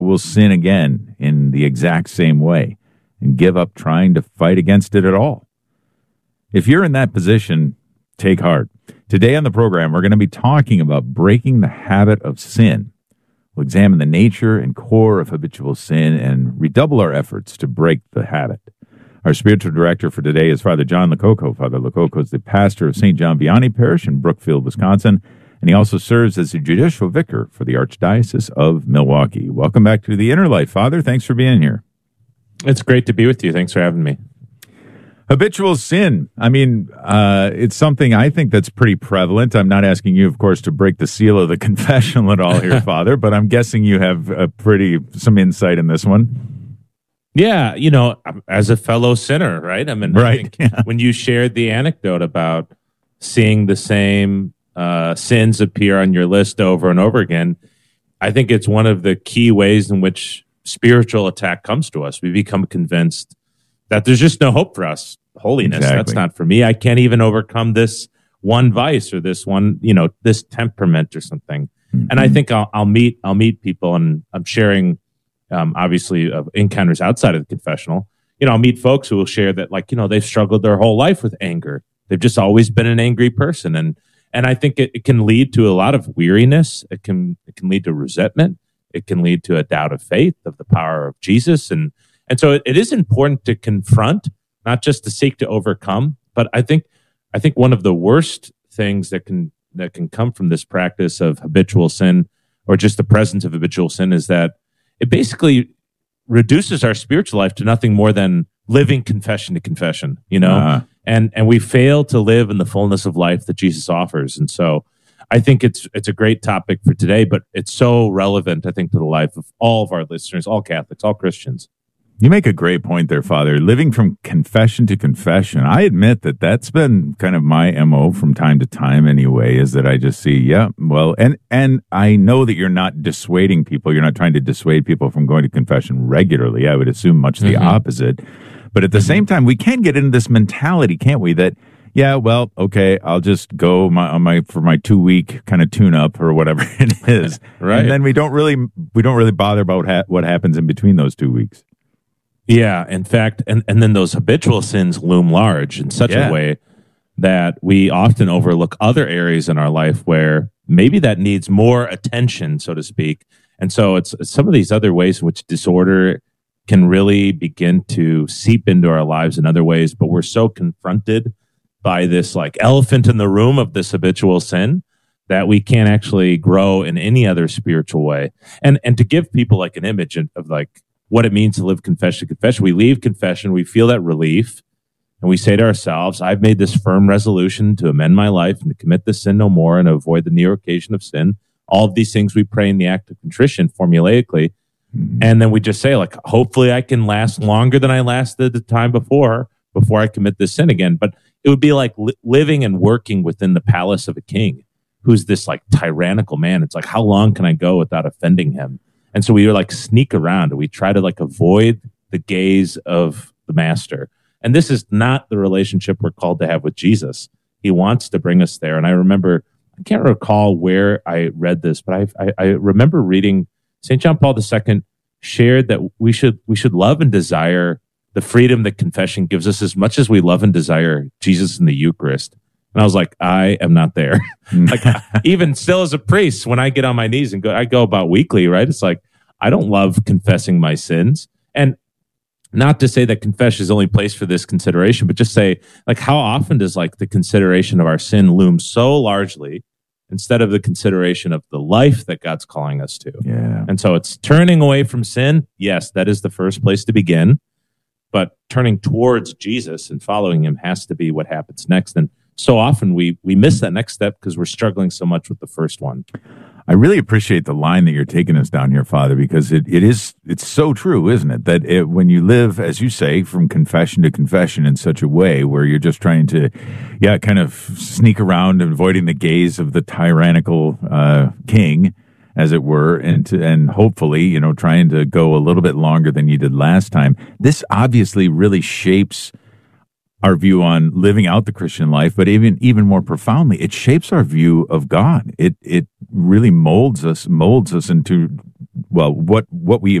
will sin again in the exact same way and give up trying to fight against it at all. If you're in that position, take heart. Today on the program, we're going to be talking about breaking the habit of sin. We'll examine the nature and core of habitual sin and redouble our efforts to break the habit. Our spiritual director for today is Father John Lococo. Father Lococo is the pastor of St. John Vianney Parish in Brookfield, Wisconsin, and he also serves as the judicial vicar for the Archdiocese of Milwaukee. Welcome back to the Inner Life, Father. Thanks for being here. It's great to be with you. Thanks for having me. Habitual sin. I mean, it's something I think that's pretty prevalent. I'm not asking you, of course, to break the seal of the confessional at all here, Father, but I'm guessing you have some insight in this one. Yeah, as a fellow sinner, right? I mean, right. I think when you shared the anecdote about seeing the same sins appear on your list over and over again, I think it's one of the key ways in which spiritual attack comes to us. We become convinced that there's just no hope for us. Holiness, exactly. That's not for me. I can't even overcome this one vice or this one, this temperament or something. Mm-hmm. And I think I'll meet people, and I'm sharing, obviously, encounters outside of the confessional. I'll meet folks who will share that, they've struggled their whole life with anger. They've just always been an angry person, and I think it can lead to a lot of weariness. It can lead to resentment. It can lead to a doubt of faith, of the power of Jesus, and so it is important to confront, not just to seek to overcome. But I think one of the worst things that can come from this practice of habitual sin, or just the presence of habitual sin, is that it basically reduces our spiritual life to nothing more than living confession to confession, and we fail to live in the fullness of life that Jesus offers. And so I think it's a great topic for today, but it's so relevant, I think, to the life of all of our listeners, all Catholics, all Christians. You make a great point there, Father. Living from confession to confession. I admit that that's been kind of my MO from time to time anyway, is that I just see, and I know that you're not dissuading people. You're not trying to dissuade people from going to confession regularly. I would assume much the opposite. But at the same time, we can get into this mentality, can't we, that, okay, I'll just go for my 2-week kind of tune-up or whatever it is. Right. And then we don't really bother about what happens in between those 2 weeks. Yeah, in fact, and then those habitual sins loom large in such a way that we often overlook other areas in our life where maybe that needs more attention, so to speak. And so it's some of these other ways in which disorder can really begin to seep into our lives in other ways, but we're so confronted by this elephant in the room of this habitual sin that we can't actually grow in any other spiritual way. And to give people an image of what it means to live confession to confession. We leave confession, we feel that relief, and we say to ourselves, I've made this firm resolution to amend my life and to commit this sin no more and avoid the near occasion of sin. All of these things we pray in the act of contrition formulaically. Mm-hmm. And then we just say, hopefully I can last longer than I lasted the time before I commit this sin again. But it would be like living and working within the palace of a king who's this tyrannical man. It's how long can I go without offending him? And so we sneak around and we try to avoid the gaze of the master. And this is not the relationship we're called to have with Jesus. He wants to bring us there. And I can't recall where I read this, but I remember reading St. John Paul II shared that we should love and desire the freedom that confession gives us as much as we love and desire Jesus in the Eucharist. And I was I am not there. Even still as a priest, when I get on my knees and I go about weekly, right? It's I don't love confessing my sins. And not to say that confession is the only place for this consideration, but just say, how often does the consideration of our sin loom so largely instead of the consideration of the life that God's calling us to? Yeah. And so it's turning away from sin. Yes, that is the first place to begin. But turning towards Jesus and following him has to be what happens next. And so often we miss that next step because we're struggling so much with the first one. I really appreciate the line that you're taking us down here, Father, because it's so true, isn't it? That when you live, as you say, from confession to confession in such a way where you're just trying to, kind of sneak around, avoiding the gaze of the tyrannical king, as it were, and hopefully, trying to go a little bit longer than you did last time. This obviously really shapes our view on living out the Christian life, but even more profoundly, it shapes our view of God. It really molds us into what we